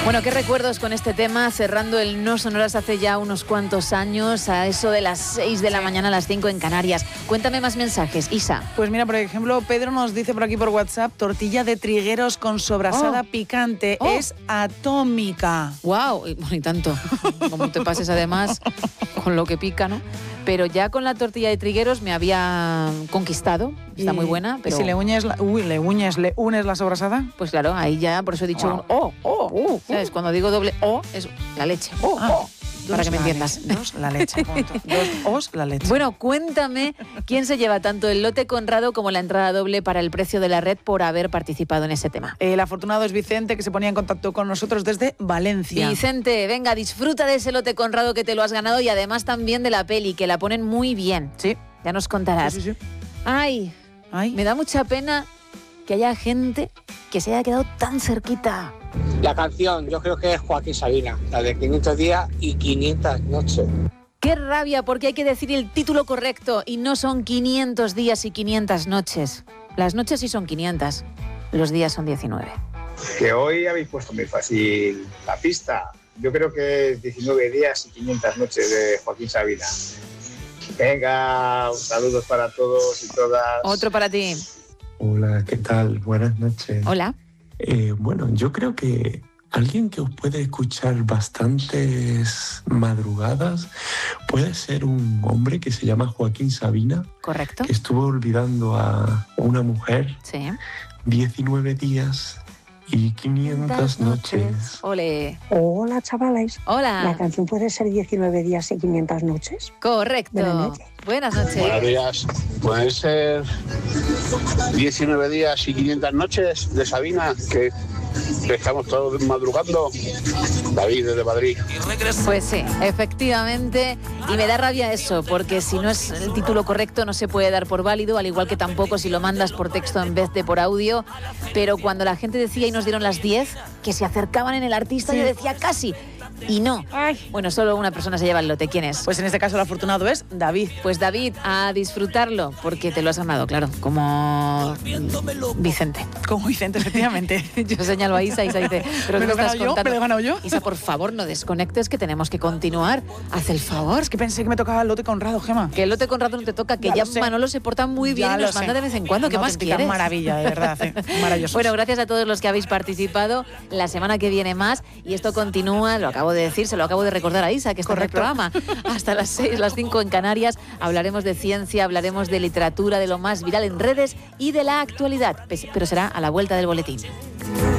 Bueno, qué recuerdos con este tema, cerrando el No Sonoras hace ya unos cuantos años, a eso de las 6 de la mañana a las 5 en Canarias. Cuéntame más mensajes, Isa. Pues mira, por ejemplo, Pedro nos dice por aquí por WhatsApp, tortilla de trigueros con sobrasada picante, es atómica. ¡Guau! Wow, y tanto, como te pases además con lo que pica, ¿no? Pero ya con la tortilla de trigueros me había conquistado, está muy buena. Pero... ¿Y si le unes la sobrasada? Pues claro, ahí ya, por eso he dicho ¿sabes? Cuando digo doble O, es la leche. Para que me entiendas. Dos, la leche. Dos O's, la leche. Bueno, cuéntame quién se lleva tanto el lote Conrado como la entrada doble para el precio de la red por haber participado en ese tema. El afortunado es Vicente, que se ponía en contacto con nosotros desde Valencia. Vicente, venga, disfruta de ese lote Conrado que te lo has ganado y además también de la peli, que la ponen muy bien. Sí. Ya nos contarás. Sí. Ay, me da mucha pena que haya gente que se haya quedado tan cerquita. La canción, yo creo que es Joaquín Sabina, la de 500 días y 500 noches. ¡Qué rabia! Porque hay que decir el título correcto y no son 500 días y 500 noches. Las noches sí son 500, los días son 19. Que hoy habéis puesto muy fácil la pista. Yo creo que es 19 días y 500 noches de Joaquín Sabina. Venga, saludos para todos y todas. Otro para ti. Hola, ¿qué tal? Buenas noches. Hola. Bueno, yo creo que alguien que os puede escuchar bastantes madrugadas puede ser un hombre que se llama Joaquín Sabina. Correcto. Que estuvo olvidando a una mujer. Sí. 19 días y 500 noches. Ole. Hola, chavales. Hola. La canción puede ser 19 días y 500 noches. Correcto. Buenas noches. Buenos días. Puede ser 19 días y 500 noches de Sabina, que estamos todos madrugando. David, desde Madrid. Pues sí, efectivamente. Y me da rabia eso, porque si no es el título correcto no se puede dar por válido, al igual que tampoco si lo mandas por texto en vez de por audio. Pero cuando la gente decía y nos dieron las 10, que se acercaban en el artista, yo decía casi. Y no. Bueno, solo una persona se lleva el lote. ¿Quién es? Pues en este caso el afortunado es David. Pues David, a disfrutarlo, porque te lo has ganado, claro, como Vicente. Como Vicente, efectivamente. Yo señalo a Isa y Isa dice, pero ¿me lo he ganado yo? Isa, por favor, no desconectes, que tenemos que continuar. Haz el favor. Es que pensé que me tocaba el lote Conrado, Gema. Que el lote Conrado no te toca, que ya Manolo se porta muy bien y nos manda de vez en cuando. ¿Qué más quieres? Maravilla, de verdad. Maravilloso. Bueno, gracias a todos los que habéis participado. La semana que viene más. Y esto continúa, lo acabo de decir, se lo acabo de recordar a Isa, que está en el programa. Hasta las 6, las 5 en Canarias. Hablaremos de ciencia, hablaremos de literatura, de lo más viral en redes y de la actualidad. Pero será a la vuelta del boletín.